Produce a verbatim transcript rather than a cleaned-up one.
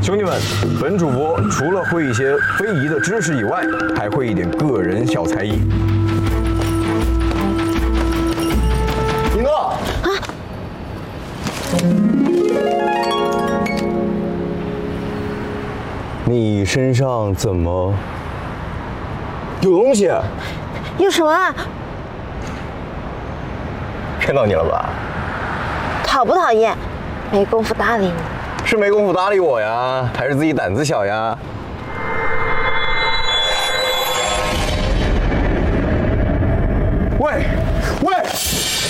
兄弟们，本主播除了会一些非遗的知识以外，还会一点个人小才艺。一诺啊，你身上怎么有东西？ 有什么啊？ 骗到你了吧？ 讨不讨厌？没工夫搭理你。 是没工夫搭理我呀，还是自己胆子小呀？喂，